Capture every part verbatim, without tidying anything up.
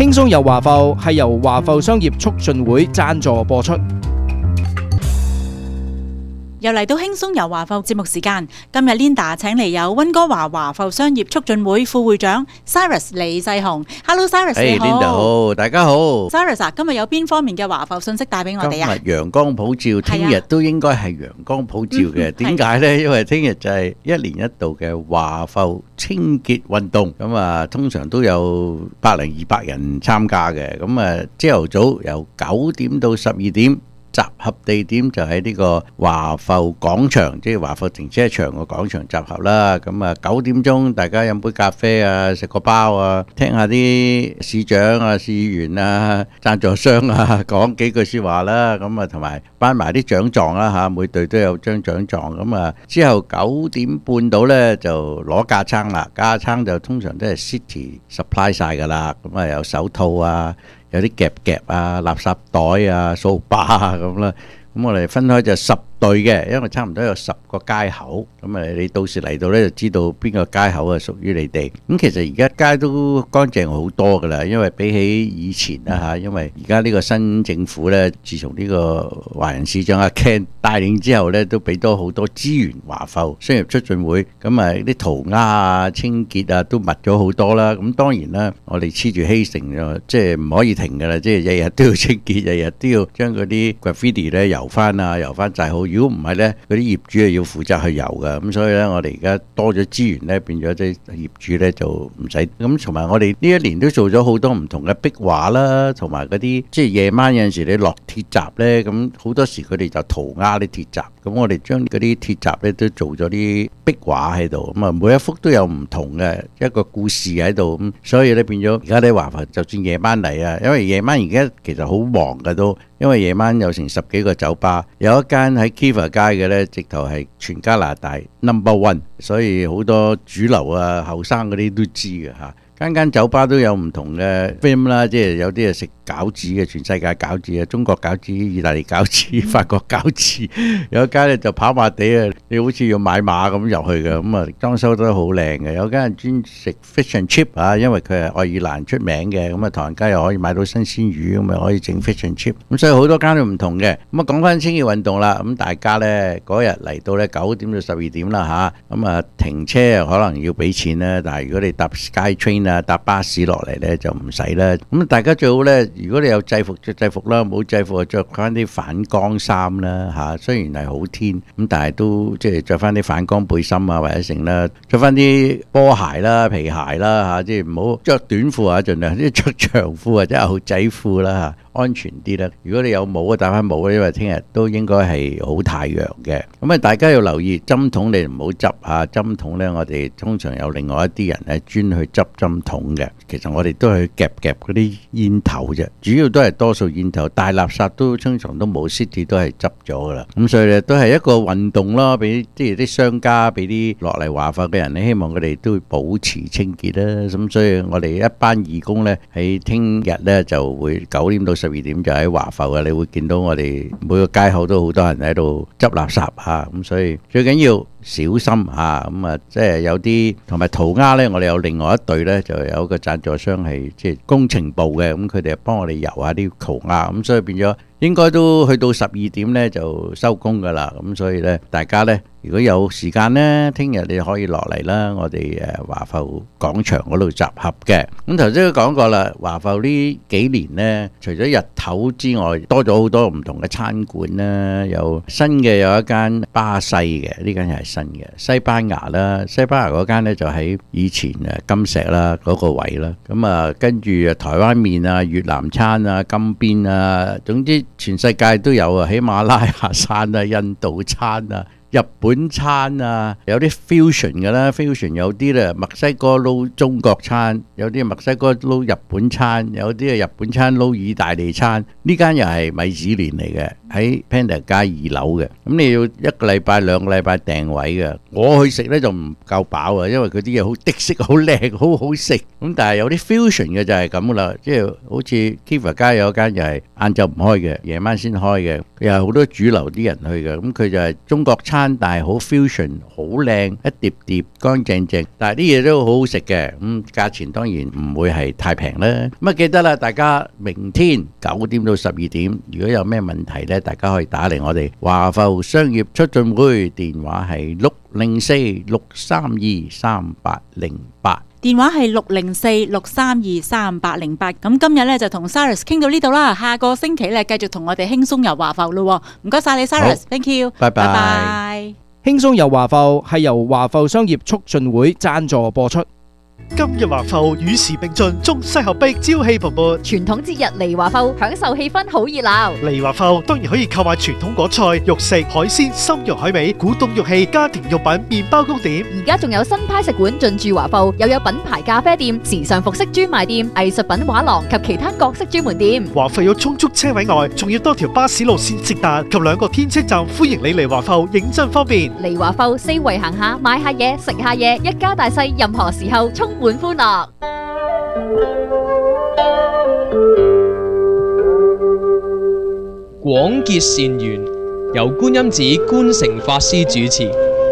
輕鬆遊華埠係由華埠商業促進會贊助播出。 又嚟到輕鬆遊華埠節目時間，今日 Linda 請嚟有溫哥華華埠商業促進會副會長 Cyrus 李世雄。Hello Cyrus， 你好。 Hey Linda 好，大家好。 Cyrus 啊，今日有邊方面嘅華埠信息帶俾我哋啊？ 今日陽光普照，聽日都應該係陽光普照嘅。點解呢？因為聽日就係一年一度嘅華埠清潔運動，咁啊通常都有百零二百人參加嘅。咁啊朝頭早由九點到十二點。集合地點就喺呢個華埠廣場，即係華埠停車場個廣場集合啦。咁啊九點鐘大家飲杯咖啡啊，食個包啊，聽下啲市長啊、市議員啊、贊助商啊講幾句説話啦。咁啊同埋頒埋啲獎狀啦嚇，每隊都有張獎狀。咁啊之後九點半到呢就攞架撐啦，架撐就通常都係 City supply 晒㗎啦。咁啊有手套啊。有啲夾夾啊、垃圾袋啊、掃把啊咁啦，咁我哋分開就十隊嘅，因為差唔多有十個街口，咁啊你到時嚟到呢就知道邊個街口係屬於你哋。咁其實而家街都乾淨好多噶啦，因為比起以前啦嚇，因為而家呢個新政府呢，自從呢個華人市長阿 Ken 帶領之後呢，都俾多好多資源華埠商業促進會，咁啊啲塗鴉啊、清潔啊都密咗好多啦。咁當然啦，我哋黐住希城就即係唔可以停噶啦，即係日日都要清潔，日日都要將嗰啲 graffiti 咧油翻啊、油翻曬好。如果唔係呢，嗰啲業主係要負責去油噶，咁所以呢，我哋而家多咗資源呢，變咗啲業主呢就唔使咁。同埋我哋呢一年都做咗好多唔同嘅壁畫啦，同埋嗰啲即係夜晚有陣時你落鐵閘呢，咁好多時佢哋就塗鴉啲鐵閘，咁我哋將嗰啲鐵閘呢都做咗啲壁畫喺度，咁啊每一幅都有唔同嘅一個故事喺度，咁所以呢，變咗而家啲華埠就算夜晚嚟啊，因為夜晚而家其實好忙噶都。因為夜晚有成十幾個酒吧，有一間喺 Kiva 街嘅呢，直頭係全加拿大 number one， 所以好多主流啊、後生嗰啲都知嘅嚇。間間酒吧都有唔同嘅 theme 啦，即係有啲係食餃子嘅，全世界餃子啊，中國餃子、意大利餃子、法國餃子，有一間咧就跑馬地啊，你好似要買馬咁入去嘅，咁啊裝修得好靚嘅。有間係專食 fish and chip 啊，因為佢係愛爾蘭出名嘅，咁啊唐人街又可以買到新鮮魚，咁啊可以整 fish and chip，咁所以好多間都唔同嘅。咁啊講翻清潔運動啦，咁大家咧嗰日嚟到咧九點到十二點啦嚇，咁啊停車可能要俾錢啦，但係如果你搭 SkyTrain啊搭巴士落嚟咧就唔使啦。咁大家最好咧，如果你有制服着制服啦，冇制服就着翻啲反光衫啦嚇。雖然係好天咁，但係都即係着翻啲反光背心啊或者成啦，着翻啲波鞋啦、皮鞋啦嚇，即係唔好着短褲啊，盡量即係着長褲或者牛仔褲啦嚇。安全啲啦。如果你有帽啊，戴翻帽，因為聽日都應該係好太陽嘅。咁啊，大家要留意針筒，你唔好執啊。針筒呢，我哋通常有另外一啲人咧專去執針筒嘅。其實我哋都係夾夾嗰啲煙頭啫，主要都係多數煙頭，大垃圾都通常都冇 City 都係執咗噶啦。咁所以咧都係一個運動咯，俾即係啲商家，俾啲落嚟華埠嘅人咧，希望佢哋都會保持清潔啦。咁所以我哋一班義工咧喺聽日咧就會九點到十二點就喺華埠嘅，你會見到我哋每個街口都好多人喺度執垃圾嚇，咁所以最緊要小心嚇，咁啊即係有啲同埋塗鴉咧，我哋有另外一隊咧，就有一個贊助商係即係工程部嘅，咁佢哋幫我哋油下啲塗鴉，咁所以變咗應該都去到十二點咧就收工噶啦，咁所以咧大家咧如果有時間咧，聽日你可以落嚟啦，我哋誒華埠廣場嗰度集合嘅。咁頭先都講過啦，華埠呢幾年咧，除咗日頭之外，多咗好多唔同嘅餐館啦，有新嘅有一間巴西嘅，呢間又係新嘅西班牙啦，西班牙嗰間咧就喺以前誒金石啦嗰個位啦，咁啊跟住啊台灣麵啊、越南餐啊、金邊啊，總之全世界都有啊，喜馬拉雅山啊、印度餐啊、日本餐啊，有啲 fusion 嘅啦 ，fusion 有啲咧墨西哥撈中國餐，有啲墨西哥撈日本餐，有啲係日本餐撈意大利餐。呢間又係米芝蓮嚟嘅，喺 Panda 街二樓嘅。咁你要一個禮拜兩個禮拜訂位嘅。我去食咧就唔夠飽啊，因為佢啲嘢好的色、好靚、好好食。咁但係有啲 fusion 嘅就係咁噶啦，即係好似 Kiva 街有一間又係晏晝唔開嘅，夜晚先開嘅，又係好多主流啲人去嘅。咁佢就係中國餐。 單，但係好 fusion，好靚，一碟碟乾淨淨，但係啲嘢都好好食嘅。咁價錢當然唔會係太平啦。咁啊記得啦，大家明天九點到十二點，如果有咩問題呢，大家可以打嚟我哋華埠商業促進會，電話係六零四六三二三八零八。 電話係六零四六三二三八零八。咁今日咧就同 Cyrus 傾到呢度啦，下個星期咧繼續同我哋輕鬆遊華埠咯。唔該晒你 Cyrus，Thank you， 拜拜。 拜拜。 輕鬆遊華埠係由華埠商業促進會贊助播出。 今日華埠與時並進，中西合璧，朝氣蓬勃。 傳統節日嚟華埠，享受氣氛好熱鬧。 嚟華埠當然可以購買傳統果菜、肉食、海鮮、參茸海味、古董玉器、家庭用品、麵包糕點。 而家仲有新派食館進駐華埠，又有品牌咖啡店、時尚服飾專賣店、藝術品畫廊及其他各式專門店。 華埠有充足車位外，仲要多條巴士路線直達及兩個天車站，歡迎你嚟華埠，認真方便。 嚟華埠四圍行下，買下嘢，食下嘢，一家大細任何時候充滿歡樂。 廣結善緣，由觀音寺觀誠法師主持。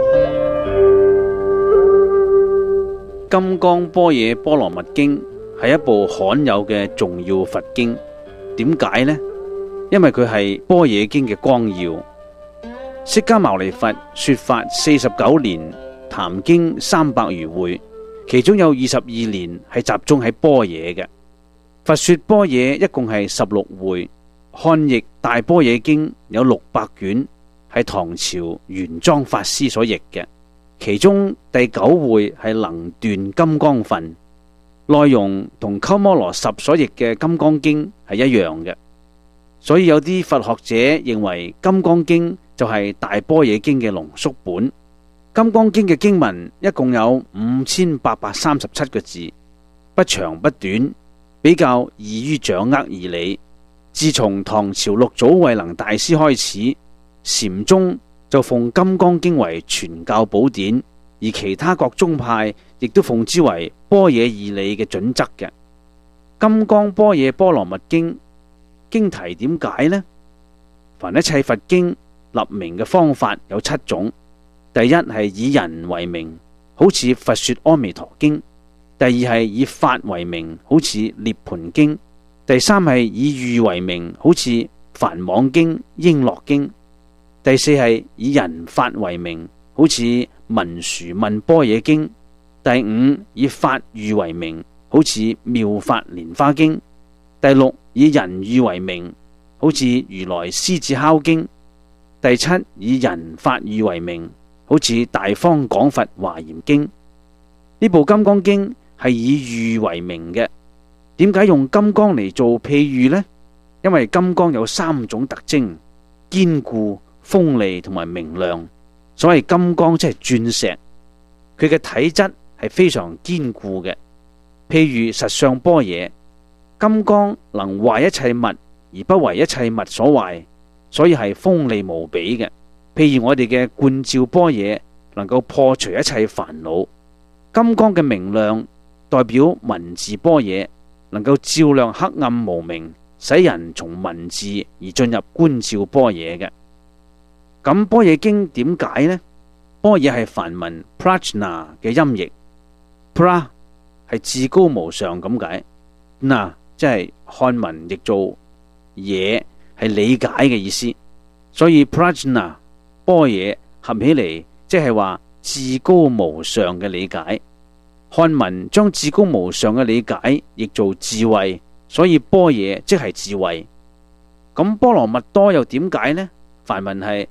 《金剛般若波羅蜜經》係一部罕有嘅重要佛經。點解呢？因為佢係般若經嘅綱要。釋迦牟尼佛說法四十九年，談經三百餘會，其中有二十二年係集中喺般若嘅。佛說般若一共係十六會。漢譯大般若經有六百卷，係唐朝玄奘法師所譯嘅。其中第九會係能斷金剛分，內容同鳩摩羅什所譯嘅金剛經係一樣嘅。所以有啲佛學者認為金剛經就係大般若經嘅濃縮本。金剛經嘅經文一共有五千八百三十七個字，不長不短，比較易於掌握義理。自從唐朝六祖慧能大師開始，禪宗就奉金剛經為傳教寶典，而其他各宗派亦都奉之為般若義理嘅準則嘅。金剛般若波羅蜜經經題點解呢？凡一切佛經立名嘅方法有七種。第一係以人為名，好似佛說阿彌陀經；第二係以法為名，好似涅槃經；第三係以喻為名，好似梵網經、瓔珞經；第四係以人法為名，好似文殊問般若經；第五以法喻為名，好似妙法蓮花經；第六以人喻為名，好似如來獅子吼經；第七以人法喻為名，好似大方廣佛華嚴經。呢部金剛經係以喻為名嘅。點解用金剛嚟做譬喻呢？因為金剛有三種特徵：堅固、鋒利同埋明亮。所謂金剛即係鑽石，佢嘅體質係非常堅固嘅。譬如實相般若，金剛能壞一切物而不為一切物所壞，所以係鋒利無比嘅。譬如我哋嘅觀照般若能夠破除一切煩惱。金剛嘅明亮代表文字般若，能夠照亮黑暗無明，使人從文字而進入觀照般若嘅。咁般若經點解呢？般若係梵文 prajna 嘅音譯 ，pra 係至高無上咁解，嗱即係漢文譯做嘢，係理解嘅意思，所以 prajna 般若合起嚟，即係話至高無上嘅理解。漢文將至高無上嘅理解譯做智慧，所以般若即係智慧。咁波羅蜜多又點解呢？梵文係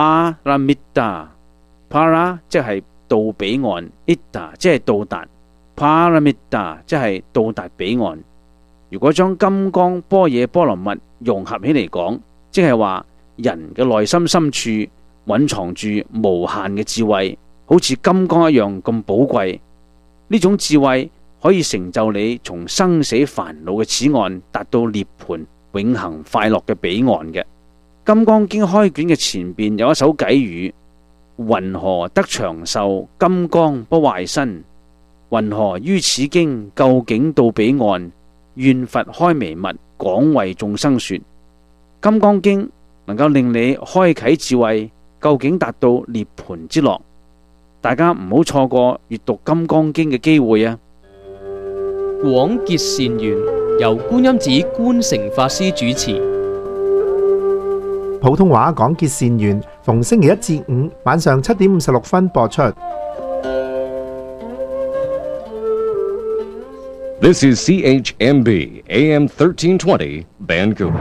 paramita，para 即係到彼岸 ，ita 即係到達 ，paramita 即係到達彼岸。如果將金剛般若波羅蜜融合起嚟講，即係話人嘅內心深處蘊藏住無限嘅智慧，好似金剛一樣咁寶貴。呢種智慧可以成就你從生死煩惱嘅此岸達到涅槃永恆快樂嘅彼岸嘅。金剛經開卷嘅前邊有一首偈語：云何得長壽，金剛不壞身？云何於此經究竟到彼岸？願佛開彌密，廣為眾生說。金剛經能夠令你開啟智慧， 究竟達到涅槃之樂。大家唔好錯過閱讀《金剛經》嘅機會啊！ 廣結善緣，由觀音寺觀誠法師主持。 普通話廣結善緣，逢星期一至五晚上七點五十六分播出。 This is C H M B A M thirteen twenty Vancouver。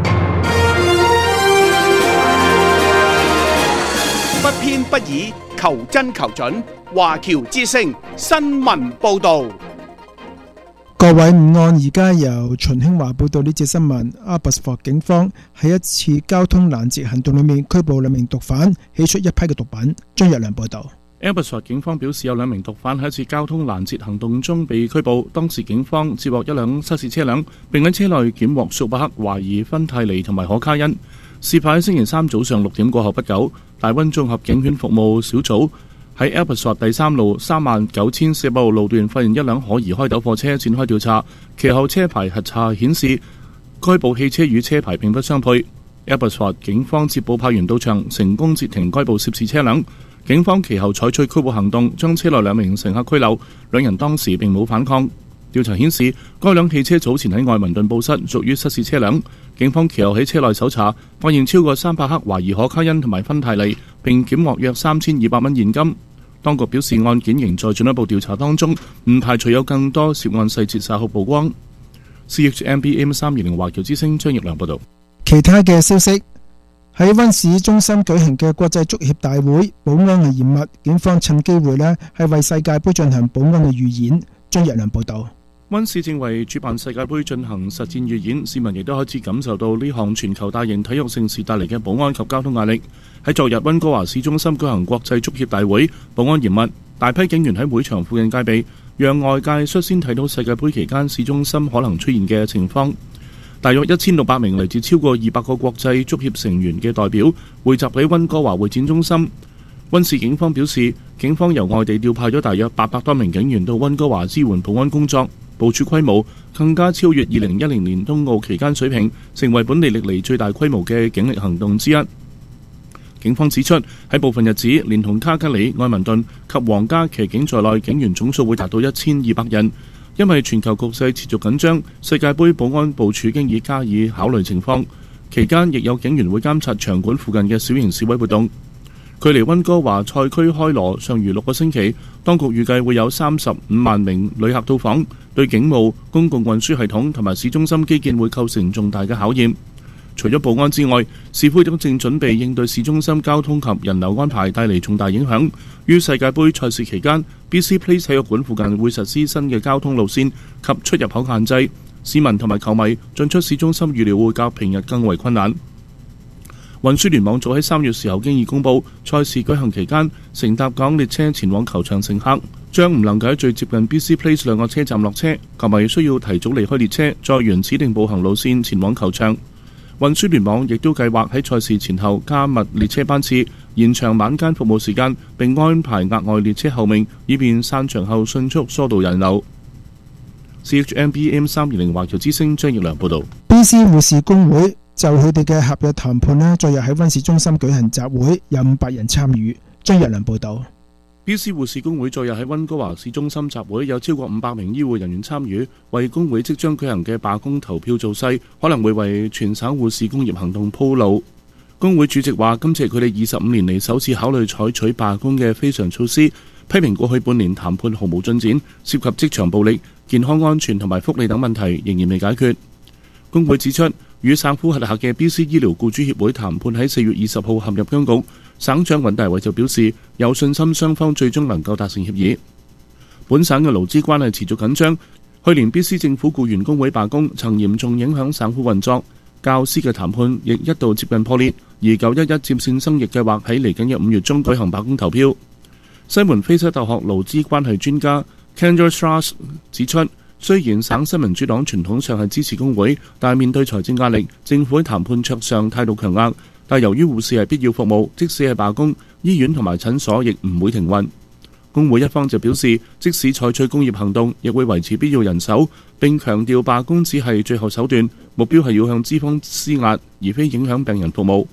不偏不倚，求真求準。華僑之聲新聞報導。 各位午安，而家由秦興華報道呢節新聞。阿拔斯福警方喺一次交通攔截行動裏面拘捕兩名毒販，起出一批嘅毒品。張日良報道。 阿拔斯福警方表示，有兩名毒販喺一次交通攔截行動中被拘捕。當時警方接獲一輛失事車輛，並喺車內檢獲數百克懷疑芬太尼同埋可卡因。事發喺星期三早上六點過後不久，大溫綜合警犬服務小組喺阿拔斯福第三路三萬九千四百號路段發現一輛可疑開斗貨車，展開調查。其後車牌核查顯示，該部汽車與車牌並不相配。阿拔斯福警方接報派員到場，成功截停該部涉事車輛。警方其後採取拘捕行動，將車內兩名乘客拘留，兩人當時並冇反抗。調查顯示，該輛汽車早前喺愛民頓報失，屬於失事車輛。警方其後喺車內搜查，發現超過三百克懷疑可卡因同埋芬太尼，並檢獲約三千二百蚊現金。當局表示，案件仍在進一步調查當中，唔排除有更多涉案細節稍後曝光。C H M B M 三二零華僑之聲張奕良報道。 其他嘅消息，喺溫市中心舉行嘅國際足協大會，保安係嚴密，警方趁機會呢係為世界盃進行保安嘅預演。張日良報道。 溫市正為主辦世界盃進行實戰預演，市民亦都開始感受到呢項全球大型體育盛事帶嚟嘅保安及交通壓力。喺昨日溫哥華市中心舉行國際足協大會，保安嚴密，大批警員喺會場附近戒備，讓外界率先睇到世界盃期間市中心可能出現嘅情況。大約一千六百名嚟自超過二百個國際足協成員嘅代表匯集喺溫哥華會展中心。溫市警方表示，警方由外地調派咗大約八百多名警員到溫哥華支援保安工作，部署規模更加超越二零一零年冬奧期間水平，成為本地歷嚟最大規模嘅警力行動之一。警方指出，喺部分日子，連同卡加里、愛民頓及皇家騎警在內，警員總數會達到一千二百人。因為全球局勢持續緊張，世界盃保安部署經已加以考慮情況。期間亦有警員會監察場館附近嘅小型示威活動。距離溫哥華賽區開鑼尚餘六個星期，當局預計會有三十五萬名旅客到訪，對警務、公共運輸系統同埋市中心基建會構成重大嘅考驗。除咗保安之外，市府都正準備應對市中心交通及人流安排帶嚟重大影響。於世界盃賽事期間 ，B C Place 體育館附近會實施新嘅交通路線及出入口限制，市民同埋球迷進出市中心預料會較平日更為困難。運輸聯網早喺三月時候經已公佈，賽事舉行期間乘搭港列車前往球場乘客將唔能夠喺最接近 B C Place 兩個車站落車，球迷需要提早離開列車，再沿指定步行路線前往球場。運輸聯網亦都計劃喺賽事前後加密列車班次，延長晚間服務時間，並安排額外列車候命，以便散場後迅速疏導人流。C H M B M 三二零華僑之聲張奕良報導。 B C 護士工會就佢哋嘅合約談判呢，昨日喺溫市中心舉行集會，有五百人參與。張日良報導。 B C 護士工會昨日喺溫哥華市中心集會，有超過五百名醫護人員參與，為工會即將舉行嘅罷工投票造勢，可能會為全省護士工業行動鋪路。工會主席話：今次係佢哋二十五年嚟首次考慮採取罷工嘅非常措施，批評過去半年談判毫無進展，涉及職場暴力、健康安全同埋福利等問題仍然未解決。工會指出，與省府轄下嘅 B C 醫療僱主協會談判喺四月二十號陷入僵局。省長尹大偉就表示有信心雙方最終能夠達成協議。本省嘅勞資關係持續緊張，去年 B C 政府僱員工會罷工曾嚴重影響省府運作，教師嘅談判亦一度接近破裂，而九一一接線生亦計劃喺嚟緊嘅五月中舉行罷工投票。西門菲斯大學勞資關係專家 Kendra Strauss 指出，雖然省新民主黨傳統上係支持工會，但面對財政壓力，政府喺談判桌上態度強硬。但由於護士係必要服務，即使係罷工，醫院同埋診所亦唔會停運。工會一方就表示，即使採取工業行動，亦會維持必要人手，並強調罷工只係最後手段，目標係要向資方施壓，而非影響病人服務。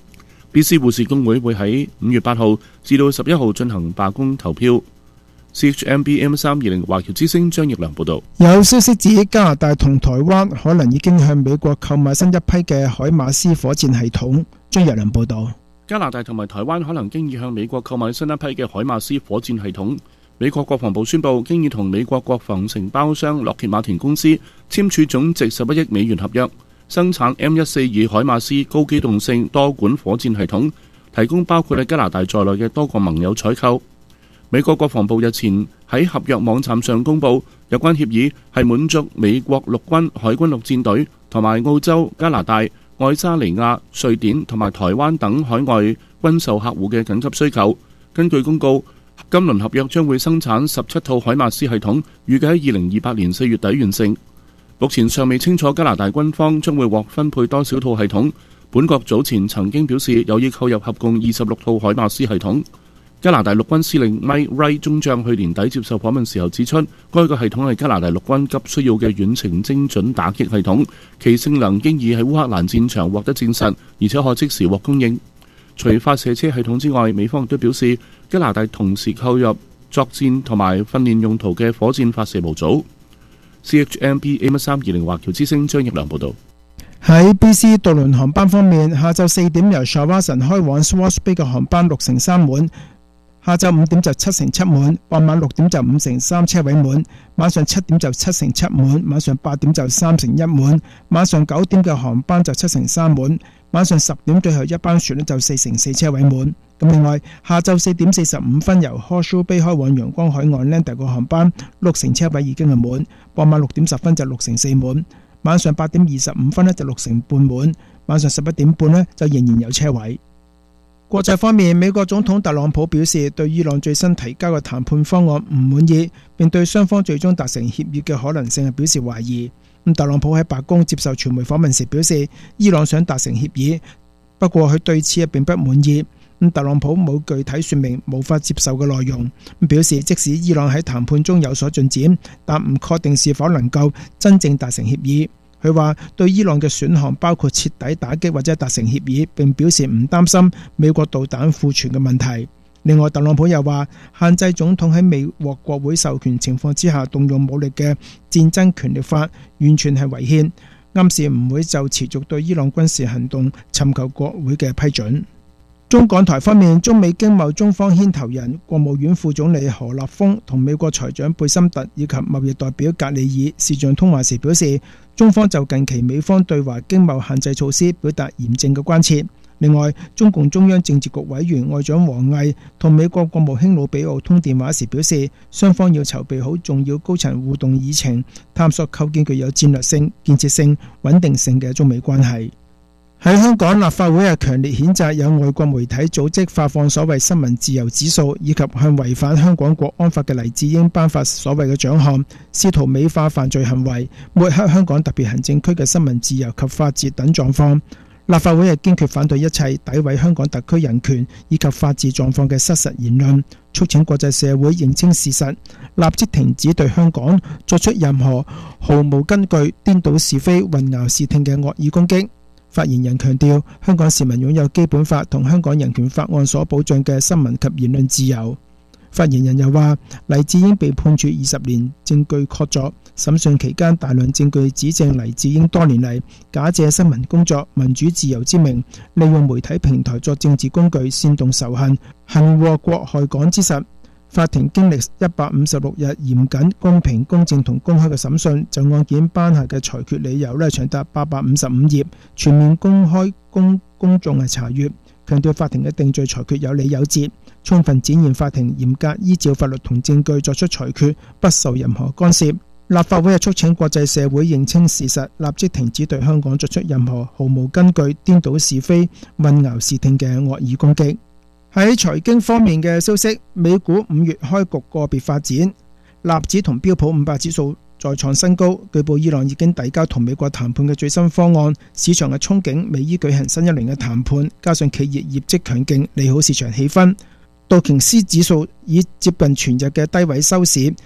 B C 護士工會會喺五月八號至到十一號進行罷工投票。C H M B A M 三二零華僑之聲張奕良報導。 有消息指加拿大同台灣可能已經向美國購買新一批嘅海馬斯火箭系統。張奕良報導。 加拿大同埋台灣可能經已向美國購買新一批嘅海馬斯火箭系統。美國國防部宣布，經已同美國國防承包商洛歇馬田公司簽署總值十一億美元合約，生產 M 一四二海馬斯高機動性多管火箭系統，提供包括喺加拿大在內嘅多個盟友採購。美國國防部日前喺合約網站上公佈，有關協議係滿足美國陸軍、海軍陸戰隊同埋澳洲、加拿大、愛沙尼亞、瑞典同埋台灣等海外軍售客戶嘅緊急需求。根據公告，今輪合約將會生產十七套海馬斯系統，預計喺二零二八年四月底完成。目前尚未清楚加拿大軍方將會獲分配多少套系統。本國早前曾經表示有意購入合共二十六套海馬斯系統。加拿大陸軍司令 Mike Wright 中將去年底接受訪問時候指出，該個系統係加拿大陸軍急需要嘅遠程精準打擊系統，其性能經已喺烏克蘭戰場獲得證實，而且可即時獲供應。除發射車系統之外，美方亦都表示加拿大同時購入作戰同埋訓練用途嘅火箭發射模組。C H M B A M 三二零華僑之聲張奕良報導。 喺 B C 渡輪航班方面，下晝四點由 Shawson 開往 Swartz Bay 嘅航班六成三滿。下晝五點就七成七滿，傍晚六點就五成三車位滿，晚上七點就七成七滿，晚上八點就三成一滿，晚上九點嘅航班就七成三滿，晚上十點最後一班船就四成四車位滿。咁另外，下晝四點四十五分由 Horseshoe Bay 開往陽光海岸 Lander 個航班六成車位已經係滿，傍晚六點十分就六成四滿，晚上八點二十五分呢就六成半滿，晚上十一點半呢就仍然有車位。國際方面，美國總統特朗普表示對伊朗最新提交嘅談判方案唔滿意，並對雙方最終達成協議嘅可能性係表示懷疑。咁特朗普喺白宮接受傳媒訪問時表示，伊朗想達成協議，不過佢對此並不滿意。咁特朗普冇具體說明無法接受嘅內容，表示即使伊朗喺談判中有所進展，但唔確定是否能夠真正達成協議。佢話對伊朗嘅選項包括徹底打擊或者達成協議，並表示唔擔心美國導彈庫存嘅問題。另外，特朗普又話限制總統喺未獲國會授權情況之下動用武力嘅戰爭權力法完全係違憲，暗示唔會就持續對伊朗軍事行動尋求國會嘅批准。中港台方面，中美經貿中方牽頭人國務院副總理何立峰同美國財長貝森特以及貿易代表格里爾視像通話時表示，中方就近期美方對華經貿限制措施表達嚴正嘅關切。另外，中共中央政治局委員外長王毅同美國國務卿魯比奧通電話時表示，雙方要籌備好重要高層互動議程，探索構建具有戰略性、建設性、穩定性嘅中美關係。喺香港，立法會係強烈譴責有外國媒體組織發放所謂新聞自由指數，以及向違反香港國安法嘅黎智英頒發所謂嘅獎項，試圖美化犯罪行為，抹黑香港特別行政區嘅新聞自由及法治等狀況。立法會係堅決反對一切詆毀香港特區人權以及法治狀況嘅失實言論，促請國際社會認清事實，立即停止對香港作出任何毫無根據、顛倒是非、混淆視聽嘅惡意攻擊。發言人強調，香港市民擁有基本法同香港人權法案所保障嘅新聞及言論自由。發言人又話，黎智英被判處二十年，證據確鑿。審訊期間，大量證據指證黎智英多年嚟假借新聞工作、民主自由之名，利用媒體平台作政治工具，煽動仇恨，行禍國害港之實。法庭經歷一百五十六日嚴謹、公平、公正同公開嘅審訊，就案件頒下嘅裁決理由呢長達八百五十五頁，全面公開公公眾係查閱，強調法庭嘅定罪裁決有理有節，充分展現法庭嚴格依照法律同證據作出裁決，不受任何干涉。立法會係促請國際社會認清事實，立即停止對香港作出任何毫無根據、顛倒是非、混淆視聽嘅惡意攻擊。喺財經方面嘅消息，美股五月開局個別發展，納指同標普五百指數再創新高。據報伊朗已經遞交同美國談判嘅最新方案，市場嘅憧憬美伊舉行新一輪嘅談判，加上企業業績強勁，利好市場氣氛。道瓊斯指數以接近全日嘅低位收市，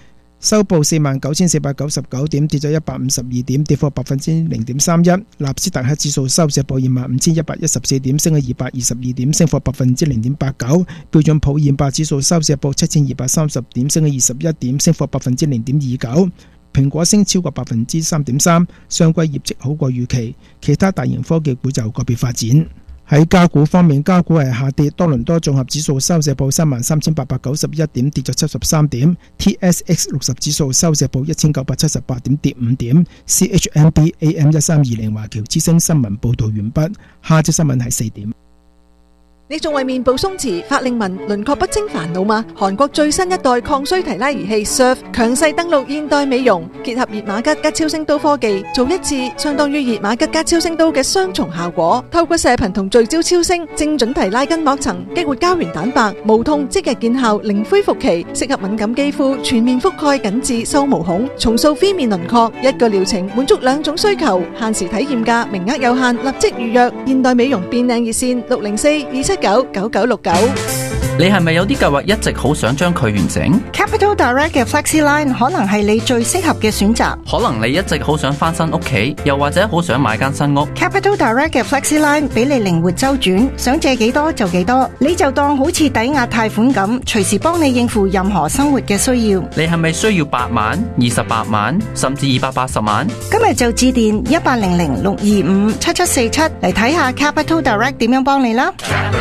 收報四萬九千四百九十九點，跌咗一百五十二點，跌幅百分之零點三一。納斯達克指數收市報二萬五千一百一十四點，升咗二百二十二點，升幅百分之零點八九。標準普爾五百指數收市報七千二百三十點，升咗二十一點，升幅百分之零點二九。蘋果升超過百分之三點三，上季業績好過預期。其他大型科技股就個別發展。喺加股方面，加股係下跌，多倫多綜合指數收市報三萬三千八百九十一點，跌咗七十三點。T S X 六十指數收市報一千九百七十八點，跌五點。C H M B A M 一三二零華僑之星新聞報道完畢。下節新聞係四點。 你仲為面部鬆弛、法令紋、輪廓不清煩惱嗎？韓國最新一代抗衰提拉儀器 S U R F 強勢登陸現代美容，結合熱瑪吉加超聲刀科技，做一次相當於熱瑪吉加超聲刀嘅雙重效果。透過射頻同聚焦超聲，精準提拉筋膜層，激活膠原蛋白，無痛即日見效，零恢復期，適合敏感肌膚，全面覆蓋緊致收毛孔，重塑非面輪廓。一個療程滿足兩種需求，限時體驗價，名額有限，立即預約。現代美容變靚熱線六零四二七九九九六九。 你係咪有啲計劃一直好想將佢完成？ Capital Direct 嘅 FlexiLine 可能係你最適合嘅選擇。 可能你一直好想翻新屋企，又或者好想買間新屋。 Capital Direct 嘅 FlexiLine 俾你靈活周轉，想借幾多就幾多，你就當好似抵押貸款咁，隨時幫你應付任何生活嘅需要。 你係咪需要八萬、二十八萬，甚至二百八十萬？ 今日就致電一八零零六二五七七四七嚟睇下 Capital Direct 點樣幫你啦。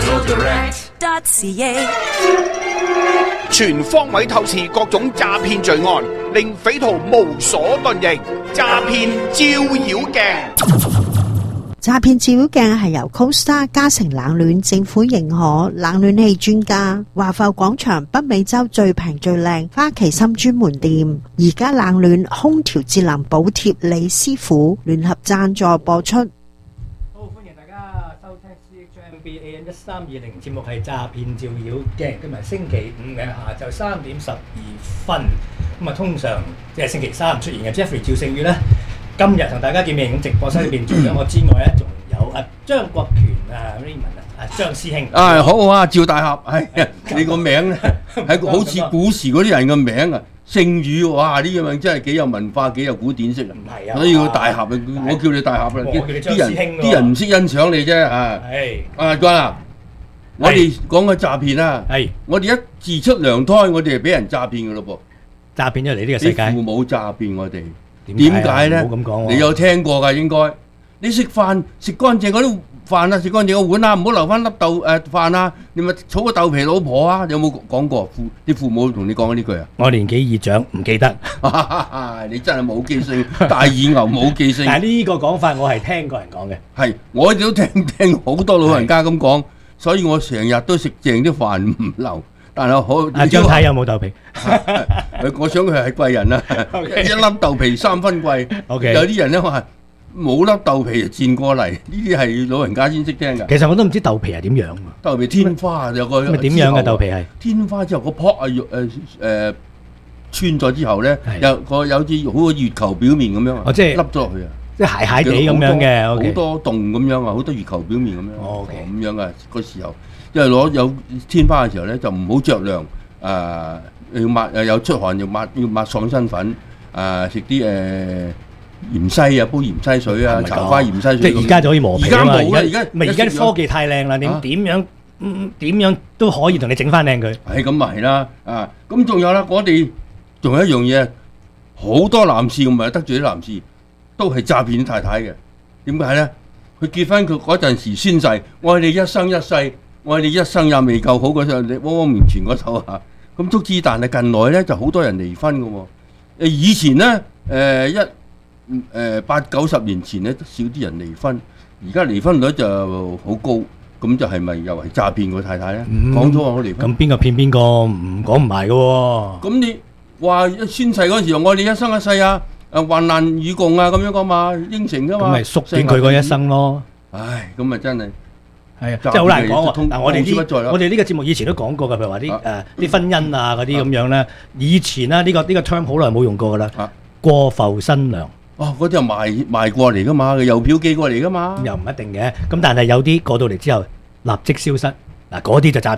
全方位透視各種詐騙罪案，令匪徒無所遁形。詐騙照妖鏡。 詐騙照妖鏡係由 CoStar 嘉誠冷暖政府認可冷暖氣專家華埠廣場北美洲最平最靚花旗參專門店，而家冷暖空調節能補貼李師傅聯合贊助播出。 好，歡迎大家收聽 C H M B A M 一三二零節目，係詐騙照妖鏡。今日星期五嘅下晝三點十二分，咁啊通常即係星期三出現嘅 Jeffrey 趙勝宇咧。今日同大家見面，咁直播室裏邊除咗我之外咧，仲有阿張國權啊 Raymond 啊，阿張師兄。 啊，好啊，趙大俠，係你個名咧，係好似古時嗰啲人嘅名啊，勝宇，哇！呢個名真係幾有文化，幾有古典式啊。唔係啊，所以要大俠啊，我叫你大俠啦。啲人啲人唔識欣賞你啫啊。係。啊，關啊，我哋講嘅詐騙啊，係我哋一自出娘胎，我哋係俾人詐騙嘅咯噃。詐騙咗嚟呢個世界。父母詐騙我哋。點解咧？你有聽過㗎應該？你食飯食乾淨嗰啲飯啊，食乾淨個碗啊，唔好留翻粒豆誒飯啊！你咪儲個豆皮老婆啊！有冇講過？父啲父母同你講呢句啊？ 我年紀已長，唔記得。 你真係冇記性，大耳牛冇記性。 但係呢個講法我係聽過人講嘅。 係，我亦都聽聽好多老人家咁講，所以我成日都食淨啲飯唔留。但係好， 阿張太有冇豆皮？ 我想佢係貴人啦，一粒豆皮三分貴。有啲人咧話冇粒豆皮就賤過嚟，呢啲係老人家先識聽㗎。 其實我都唔知豆皮係點樣喎。 豆皮天花有個點樣嘅豆皮係？ 天花之後個泡啊肉誒誒穿咗之後咧，有個有啲好似月球表面咁樣啊，即係凹咗落去啊， 即係鞋鞋地咁樣嘅， 好多洞咁樣啊，好多月球表面咁樣，咁樣啊個時候。因為攞有天花嘅時候咧，就唔好着涼，誒要抹誒有出汗要抹要抹爽身粉，誒食啲誒芫茜啊，煲芫茜水啊，茶花芫茜水。 即係而家就可以磨皮啊嘛！而家而家咪而家啲科技太靚啦，點點樣點樣都可以同你整翻靚佢。 係咁咪係啦，啊咁仲有啦，我哋仲有一樣嘢，好多男士唔係得罪啲男士，都係詐騙啲太太嘅。點解咧？佢結婚佢嗰陣時宣誓，愛你一生一世。我哋一生也未夠好嗰首，你汪汪面前嗰首啊，咁都知。但係近來咧就好多人離婚嘅喎。誒以前咧誒、呃、一誒、呃、八九十年前咧少啲人離婚，而家離婚率就好高，咁就係咪又係詐騙個太太咧？講咗我離婚， 咁邊個騙邊個唔講唔埋嘅喎？ 咁你話宣誓嗰陣時，我哋一生一世啊，誒患難與共啊，咁樣講嘛，應承㗎嘛。 咁咪縮短佢嗰一生咯。 唉，咁啊真係。 係啊，即係好難講喎。嗱，我哋呢我哋呢個節目以前都講過㗎，譬如話啲誒啲婚姻啊嗰啲咁樣咧。以前咧呢個呢個 term 好耐冇用過㗎啦。過埠新娘。 哦，嗰啲係賣賣過嚟㗎嘛，郵票寄過嚟㗎嘛。 又唔一定嘅，咁但係有啲過到嚟之後立即消失，嗱嗰啲就詐騙啦。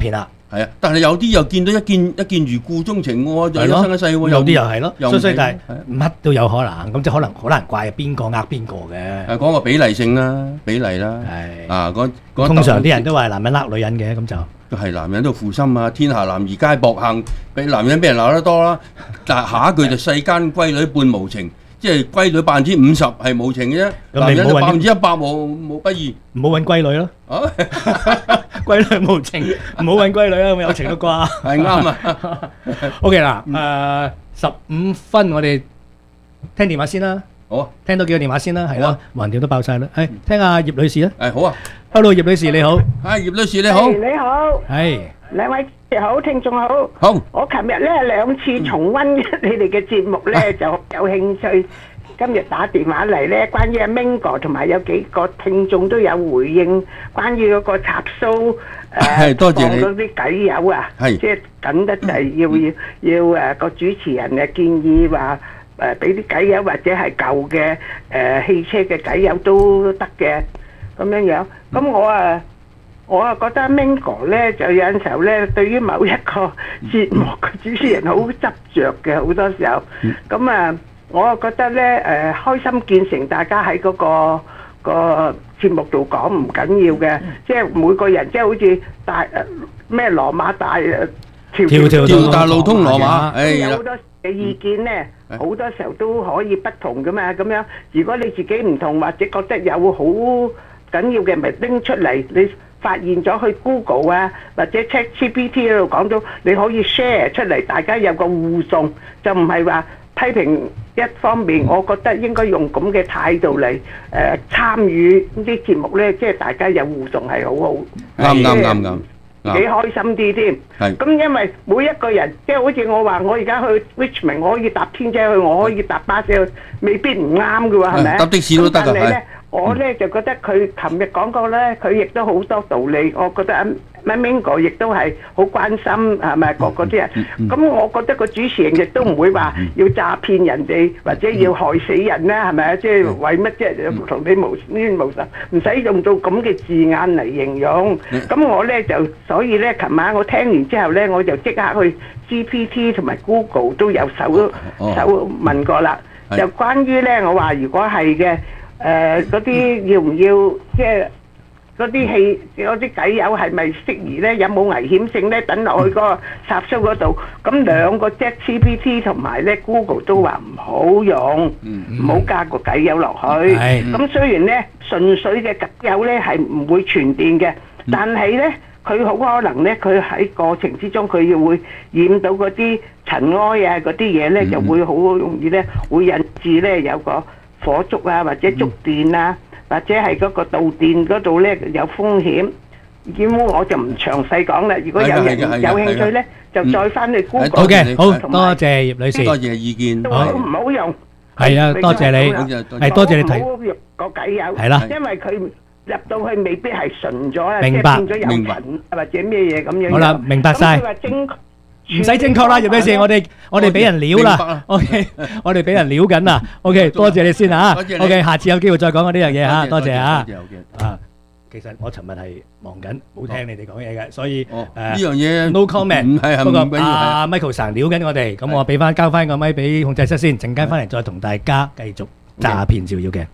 係啊，但係有啲又見到一見一見如故鍾情喎，就一生一世喎。 有啲又係咯，所以所以但係係乜都有可能，咁即係可能好難怪邊個呃邊個嘅。 誒講個比例性啦，比例啦，係啊，講講通常啲人都話男人呃女人嘅，咁就係男人都負心啊！天下男兒皆薄幸，俾男人俾人鬧得多啦。但係下一句就世間閨女半無情，即係閨女百分之五十係無情嘅啫，男人就百分之一百冇冇不義。 唔好揾閨女咯。啊，閨女無情，唔好揾閨女啊！咁有情都啩。係啱啊。OK 嗱，誒十五分，我哋聽電話先啦。 好啊， 聽到幾個電話先啦，係咯，橫掂都爆曬啦。係聽下葉女士啊。 誒好啊。 Hello， 葉女士你好。 係葉女士你好。 你好。 係。 兩位好，聽眾好。 好。 我琴日咧兩次重溫你哋嘅節目咧，就有興趣。今日打電話嚟咧，關於阿 Mingo 同埋有幾個聽眾都有回應，關於嗰個插蘇誒多謝你放嗰啲偈友啊， 係即係緊得滯，要要要誒個主持人誒建議話誒俾啲偈友或者係舊嘅誒汽車嘅偈友都得嘅咁樣樣。咁我啊我啊覺得 Mingo 咧就有陣時候咧，對於某一個節目嘅主持人好執着嘅，好多時候咁啊。我啊覺得咧，誒開心見誠，大家喺嗰個個節目度講唔緊要嘅，即係每個人即係好似大誒咩羅馬大誒條條條大路通羅馬，誒有好多嘅意見咧，好多時候都可以不同噶嘛。咁樣如果你自己唔同或者覺得有好緊要嘅，咪拎出嚟。你發現咗去 Google 啊，或者 ChatGPT 嗰度講到，你可以 share 出嚟，大家有個互動，就唔係話批評一方面。我覺得應該用咁嘅態度嚟誒參與呢啲節目咧，即係大家有互動係好好。 啱啱啱啱。 幾開心啲添，咁因為每一個人，即係好似我話，我而家去 Richmond，我可以搭天車去，我可以搭巴士去，未必唔啱嘅喎，係咪？ 搭的士都得㗎。 但係咧，我咧就覺得佢琴日講過咧，佢亦都好多道理。我覺得阿 Mingo 亦都係好關心，係咪個個啲人？咁我覺得個主持人亦都唔會話要詐騙人哋，或者要害死人啦，係咪啊？即係為乜啫？同你無冤無仇，唔使用到咁嘅字眼嚟形容。咁我咧就所以咧，琴晚我聽完之後咧，我就即刻去 G P T 同埋 Google 都有手手問過啦。就關於咧，我話如果係嘅，誒嗰啲要唔要即係？嗰啲氣嗰啲偈友係咪適宜咧？有冇危險性咧？等落去嗰個插蘇嗰度，咁兩個 ChatGPT 同埋咧 Google 都話唔好用，唔好加個偈友落去。咁雖然咧純粹嘅偈友咧係唔會傳電嘅，但係咧佢好可能咧佢喺過程之中佢要會染到嗰啲塵埃啊嗰啲嘢咧，就會好容易咧會引致咧有個火燭啊或者觸電啊。或者係嗰個導電嗰度咧有風險，咁我就唔詳細講啦。如果有人有興趣咧，就再翻去 Google。 好嘅，好多謝葉女士， 多謝意見。 都唔好用。 係啊，多謝你，係多謝你提。 唔好用個偈友。 係啦， 因為佢入到去未必係純咗啊， 明白， 即係變咗有塵或者咩嘢咁樣。 好啦，明白晒。唔使正確啦，葉女士，我哋我哋俾人撩啦，OK，我哋俾人撩緊啦，OK，多謝你先嚇，OK，下次有機會再講我呢樣嘢嚇，多謝嚇。啊，其實我尋日係忙緊，冇聽你哋講嘢嘅，所以誒呢樣嘢 no comment。 係不過阿 Michael 神撩緊我哋，咁我俾翻交翻個咪俾控制室先，陣間翻嚟再同大家繼續詐騙照妖鏡。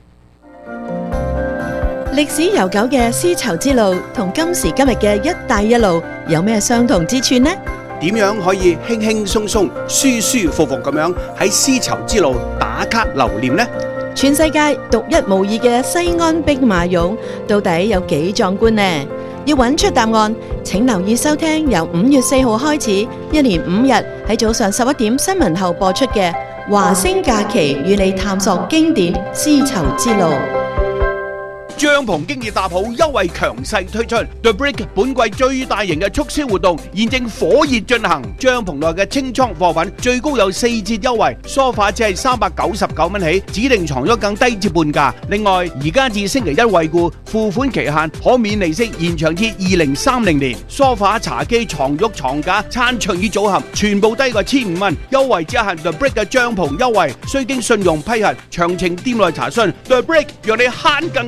歷史悠久嘅絲綢之路同今時今日嘅一帶一路有咩相同之處呢？ 點樣可以輕輕鬆鬆、舒舒服服咁樣喺絲綢之路打卡留念呢？ 全世界獨一無二嘅西安兵馬俑到底有幾壯觀呢？要揾出答案，請留意收聽由五月四號開始，一連五日喺早上十一點新聞後播出嘅華星假期，與你探索經典絲綢之路。 帳篷經已搭好，優惠強勢推出 The Brick 本季最大型嘅促銷活動現正火熱進行，帳篷內嘅清倉貨品最高有四折優惠，梳化只係三百九十九蚊起，指定床褥更低至半價。另外，而家至星期一惠顧，付款期限可免利息延長至二零三零年。梳化、茶几、床褥、床架、餐桌椅組合全部低過千五蚊，優惠只限 The Brick 嘅帳篷優惠，需經信用批核，詳情店內查詢。The Brick 讓你慳更多。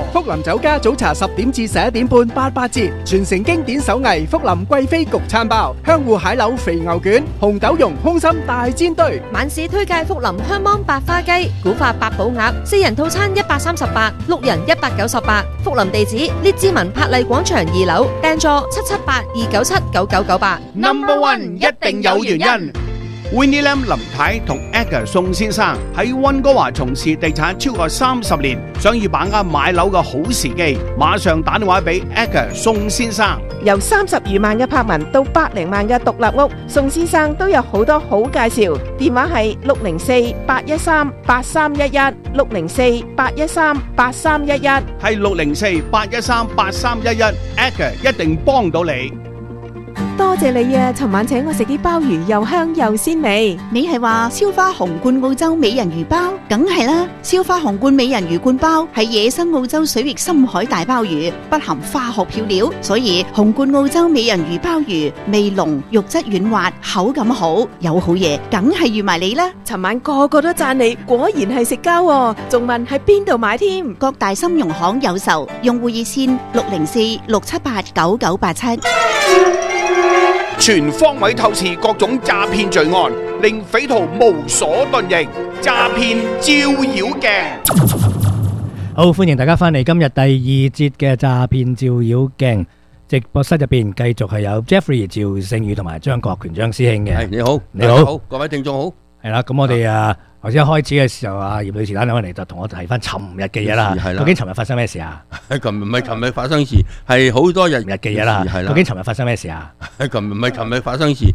福林酒家早茶十點至十一點半八八折，傳承經典手藝福林貴妃焗餐包、香芋蟹柳肥牛卷、紅豆蓉空心大煎堆。 晚市推介福林香芒百花雞、古法八寶鴨，四人套餐一百三十八，六人一百九十八。福林地址：列治文柏麗廣場二樓，訂座七七八二九七九九九八。 Number One 一定有原因。Winnie Lam 林太同 Edgar 宋先生喺溫哥華從事地產超過三十年，想要把握買樓嘅好時機，馬上打電話俾 Edgar 宋先生。 由三十餘萬嘅柏文到百零萬嘅獨立屋，宋先生都有好多好介紹。電話係六零四八一三八三一一，六零四八一三八三一一， 係六零四八一三八三一一 ，Edgar 一定幫到你。 多謝你啊！尋晚請我食啲鮑魚，又香又鮮味。 你係話燒花紅冠澳洲美人魚包？梗係啦！燒花紅冠美人魚冠包係野生澳洲水域深海大鮑魚，不含化學漂料，所以紅冠澳洲美人魚鮑魚味濃、肉質軟滑、口感好，有好嘢，梗係預埋你啦！ 尋晚個個都讚你，果然係食膠喎，仲問喺邊度買添？ 各大金融行有售，用戶熱線六零四六七八九九八七。 全方位透視各種詐騙罪案，令匪徒無所遁形。詐騙照妖鏡。 好，歡迎大家翻嚟今日第二節嘅詐騙照妖鏡直播室入邊，繼續係有 Jeffrey 趙聖宇同埋張國權張師兄嘅。 係你好， 你好， 好，各位聽眾好。 係啦，咁我哋啊頭先一開始嘅時候啊，葉女士打電話嚟就同我提翻尋日嘅嘢啦。究竟尋日發生咩事啊？ 琴日唔係尋日發生事，係好多日日嘅嘢啦。究竟尋日發生咩事啊？ 琴日唔係尋日發生事，